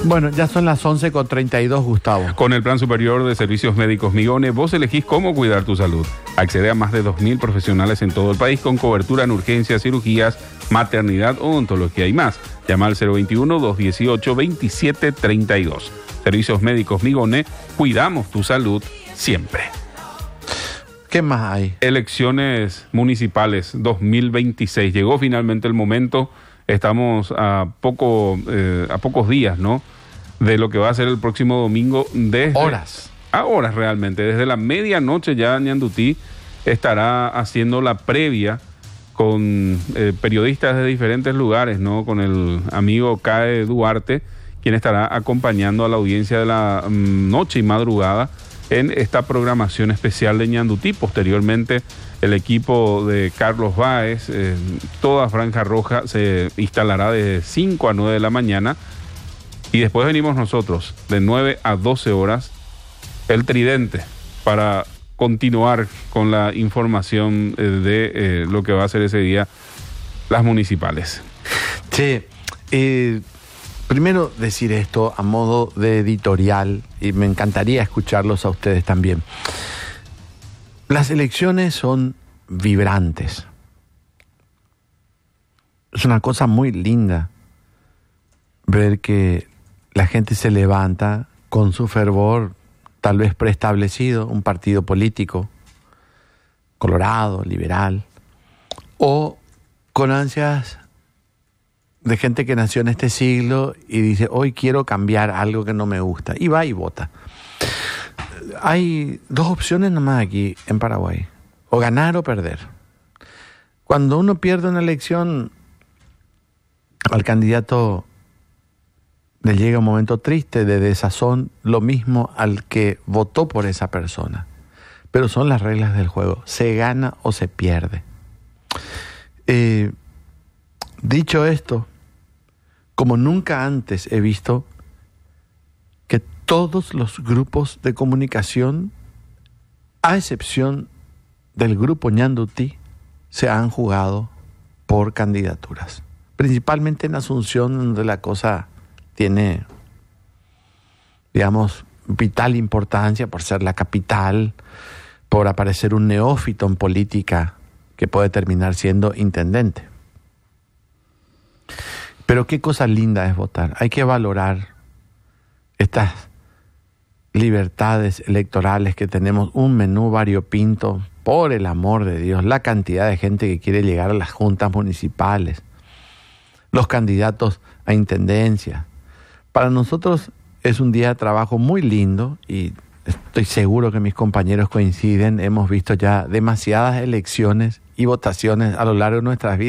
Bueno, ya son las 11:32, Gustavo. Con el Plan Superior de Servicios Médicos Migone, vos elegís cómo cuidar tu salud. Accede a más de 2.000 profesionales en todo el país con cobertura en urgencias, cirugías, maternidad, odontología y más. Llama al 021-218-2732. Servicios Médicos Migone, cuidamos tu salud siempre. ¿Qué más hay? Elecciones municipales 2026. Llegó finalmente el momento. Estamos a pocos días, ¿no?, de lo que va a ser el próximo domingo. Desde horas realmente. Desde la medianoche ya Ñandutí estará haciendo la previa con periodistas de diferentes lugares, ¿no?, con el amigo Cae Duarte, quien estará acompañando a la audiencia de la noche y madrugada en esta programación especial de Ñandutí. Posteriormente, el equipo de Carlos Báez, toda Franja Roja, se instalará de 5 a 9 de la mañana. Y después venimos nosotros, de 9 a 12 horas, el Tridente, para continuar con la información de lo que va a ser ese día las municipales. Che, primero decir esto a modo de editorial, y me encantaría escucharlos a ustedes también. Las elecciones son vibrantes. Es una cosa muy linda ver que la gente se levanta con su fervor, tal vez preestablecido, un partido político, colorado, liberal, o con ansias de gente que nació en este siglo y dice, hoy quiero cambiar algo que no me gusta, y va y vota. Hay dos opciones nomás aquí en Paraguay: o ganar o perder. Cuando uno pierde una elección, al candidato le llega un momento triste de desazón, lo mismo al que votó por esa persona. Pero son las reglas del juego: se gana o se pierde. Dicho esto, como nunca antes he visto que todos los grupos de comunicación, a excepción del grupo Ñandutí, se han jugado por candidaturas. Principalmente en Asunción, donde la cosa tiene, digamos, vital importancia por ser la capital, por aparecer un neófito en política que puede terminar siendo intendente. Pero qué cosa linda es votar. Hay que valorar estas libertades electorales que tenemos, un menú variopinto, por el amor de Dios, la cantidad de gente que quiere llegar a las juntas municipales, los candidatos a intendencia. Para nosotros es un día de trabajo muy lindo y estoy seguro que mis compañeros coinciden. Hemos visto ya demasiadas elecciones y votaciones a lo largo de nuestras vidas.